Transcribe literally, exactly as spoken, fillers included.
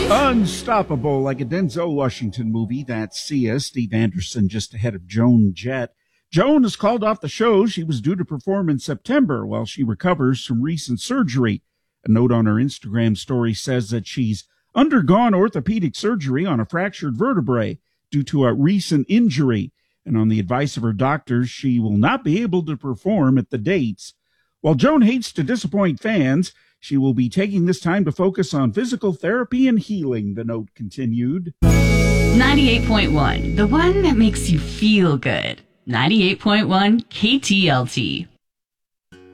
Unstoppable, like a Denzel Washington movie. That's Sia, Steve Anderson, just ahead of Joan Jett. Joan has called off the show she was due to perform in September while she recovers from recent surgery. A note on her Instagram story says that she's undergone orthopedic surgery on a fractured vertebrae due to a recent injury, and on the advice of her doctors, she will not be able to perform at the dates. While Joan hates to disappoint fans, she will be taking this time to focus on physical therapy and healing, the note continued. ninety-eight point one, the one that makes you feel good. ninety-eight point one K T L T.